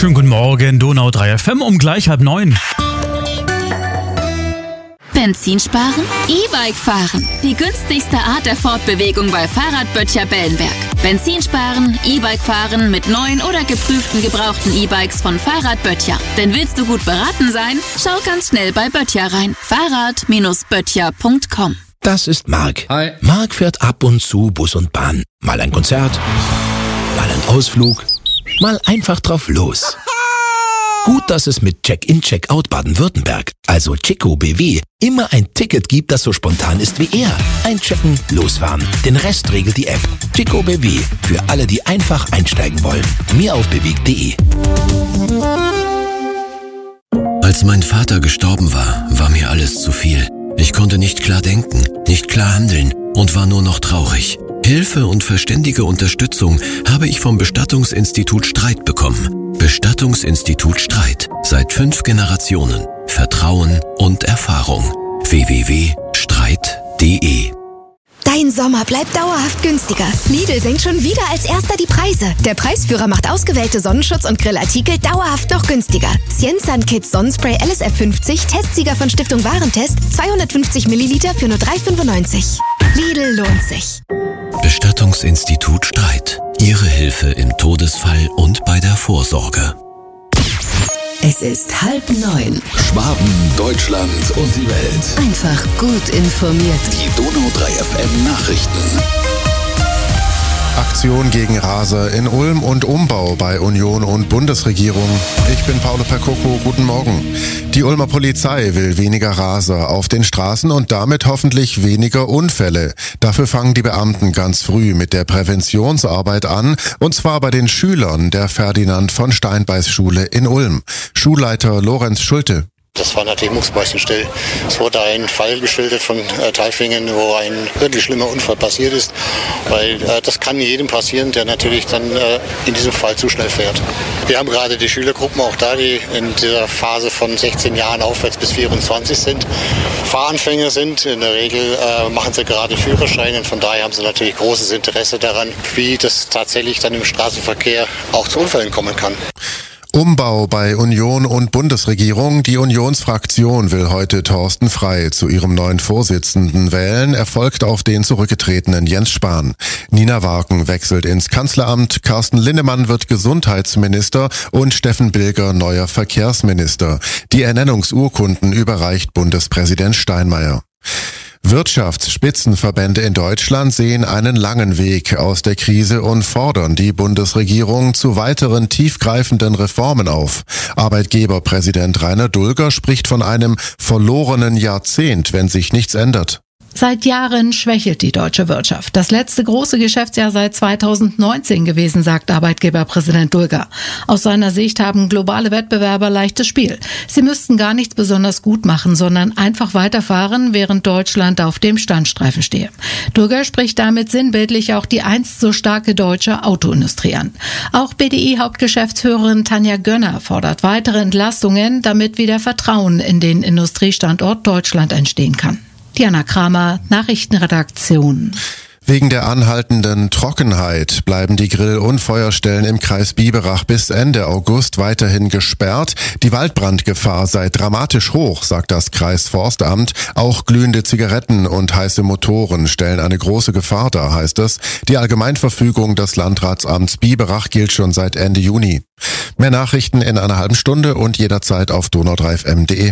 Schönen guten Morgen, Donau 3 FM um gleich 8:30. Benzin sparen? E-Bike fahren. Die günstigste Art der Fortbewegung bei Fahrradböttcher Bellenberg. Benzin sparen, E-Bike fahren mit neuen oder geprüften gebrauchten E-Bikes von Fahrradböttcher. Denn willst du gut beraten sein? Schau ganz schnell bei Böttcher rein. Fahrrad-böttcher.com. Das ist Marc. Hi. Marc fährt ab und zu Bus und Bahn. Mal ein Konzert, mal ein Ausflug, mal einfach drauf los. Gut, dass es mit Check-in, Check-out Baden-Württemberg, also Chico BW, immer ein Ticket gibt, das so spontan ist wie er. Einchecken, losfahren. Den Rest regelt die App. Chico BW, für alle, die einfach einsteigen wollen. Mehr auf bewegt.de. Als mein Vater gestorben war, war mir alles zu viel. Ich konnte nicht klar denken, nicht klar handeln und war nur noch traurig. Hilfe und verständige Unterstützung habe ich vom Bestattungsinstitut Streit bekommen. Bestattungsinstitut Streit. Seit 5 Generationen. Vertrauen und Erfahrung. www.streit.de. Dein Sommer bleibt dauerhaft günstiger. Lidl senkt schon wieder als erster die Preise. Der Preisführer macht ausgewählte Sonnenschutz- und Grillartikel dauerhaft noch günstiger. Cienzan Kids Sonnenspray LSF 50, Testsieger von Stiftung Warentest, 250 Milliliter für nur 3,95. Lidl lohnt sich. Bestattungsinstitut Streit. Ihre Hilfe im Todesfall und bei der Vorsorge. Es ist 8:30. Schwaben, Deutschland und die Welt. Einfach gut informiert. Die Donau 3 FM Nachrichten. Aktion gegen Raser in Ulm und Umbau bei Union und Bundesregierung. Ich bin Paolo Percoco, guten Morgen. Die Ulmer Polizei will weniger Raser auf den Straßen und damit hoffentlich weniger Unfälle. Dafür fangen die Beamten ganz früh mit der Präventionsarbeit an, und zwar bei den Schülern der Ferdinand von Steinbeis Schule in Ulm. Schulleiter Lorenz Schulte. Das war natürlich mucksmäuschenstill. Es wurde ein Fall geschildert von Tailfingen, wo ein wirklich schlimmer Unfall passiert ist, weil das kann jedem passieren, der natürlich dann in diesem Fall zu schnell fährt. Wir haben gerade die Schülergruppen auch da, die in dieser Phase von 16 Jahren aufwärts bis 24 sind, Fahranfänger sind. In der Regel machen sie gerade Führerschein und von daher haben sie natürlich großes Interesse daran, wie das tatsächlich dann im Straßenverkehr auch zu Unfällen kommen kann. Umbau bei Union und Bundesregierung. Die Unionsfraktion will heute Thorsten Frey zu ihrem neuen Vorsitzenden wählen. Er folgt auf den zurückgetretenen Jens Spahn. Nina Warken wechselt ins Kanzleramt. Carsten Linnemann wird Gesundheitsminister und Steffen Bilger neuer Verkehrsminister. Die Ernennungsurkunden überreicht Bundespräsident Steinmeier. Wirtschaftsspitzenverbände in Deutschland sehen einen langen Weg aus der Krise und fordern die Bundesregierung zu weiteren tiefgreifenden Reformen auf. Arbeitgeberpräsident Rainer Dulger spricht von einem verlorenen Jahrzehnt, wenn sich nichts ändert. Seit Jahren schwächelt die deutsche Wirtschaft. Das letzte große Geschäftsjahr sei 2019 gewesen, sagt Arbeitgeberpräsident Dulger. Aus seiner Sicht haben globale Wettbewerber leichtes Spiel. Sie müssten gar nichts besonders gut machen, sondern einfach weiterfahren, während Deutschland auf dem Standstreifen stehe. Dulger spricht damit sinnbildlich auch die einst so starke deutsche Autoindustrie an. Auch BDI-Hauptgeschäftsführerin Tanja Gönner fordert weitere Entlastungen, damit wieder Vertrauen in den Industriestandort Deutschland entstehen kann. Diana Kramer, Nachrichtenredaktion. Wegen der anhaltenden Trockenheit bleiben die Grill- und Feuerstellen im Kreis Biberach bis Ende August weiterhin gesperrt. Die Waldbrandgefahr sei dramatisch hoch, sagt das Kreisforstamt. Auch glühende Zigaretten und heiße Motoren stellen eine große Gefahr dar, heißt es. Die Allgemeinverfügung des Landratsamts Biberach gilt schon seit Ende Juni. Mehr Nachrichten in einer halben Stunde und jederzeit auf donau3fm.de.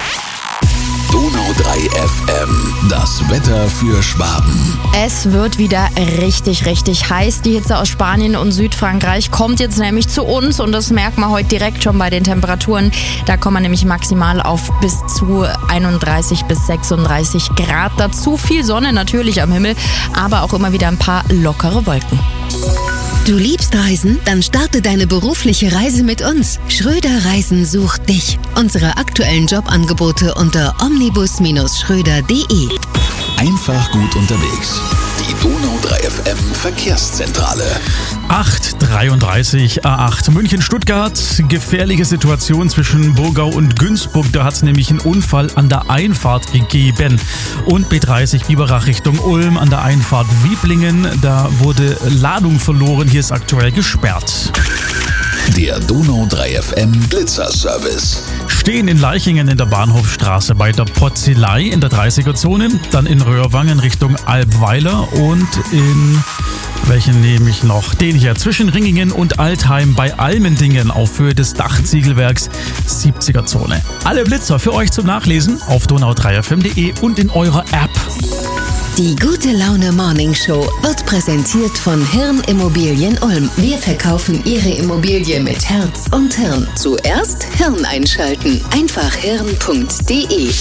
Donau 3 FM, das Wetter für Schwaben. Es wird wieder richtig heiß. Die Hitze aus Spanien und Südfrankreich kommt jetzt nämlich zu uns und das merkt man heute direkt schon bei den Temperaturen. Da kommen wir nämlich maximal auf bis zu 31 bis 36 Grad. Dazu viel Sonne natürlich am Himmel, aber auch immer wieder ein paar lockere Wolken. Du liebst Reisen? Dann starte deine berufliche Reise mit uns. Schröder Reisen sucht dich. Unsere aktuellen Jobangebote unter omnibus-schröder.de. Einfach gut unterwegs. Die Donau 3 FM Verkehrszentrale. 8:33 A8 München-Stuttgart. Gefährliche Situation zwischen Burgau und Günzburg. Da hat es nämlich einen Unfall an der Einfahrt gegeben. Und B30 Biberach Richtung Ulm an der Einfahrt Wieblingen. Da wurde Ladung verloren. Hier ist aktuell gesperrt. Der Donau 3 FM Blitzerservice. Stehen in Leichingen in der Bahnhofstraße bei der Potzelei in der 30er-Zone, dann in Röhrwangen Richtung Albweiler und in, welchen nehme ich noch? Den hier, zwischen Ringingen und Altheim bei Almendingen auf Höhe des Dachziegelwerks 70er-Zone. Alle Blitzer für euch zum Nachlesen auf donau3fm.de und in eurer App. Die Gute Laune Morning Show wird präsentiert von Hirn Immobilien Ulm. Wir verkaufen Ihre Immobilie mit Herz und Hirn. Zuerst Hirn einschalten. Einfach hirn.de.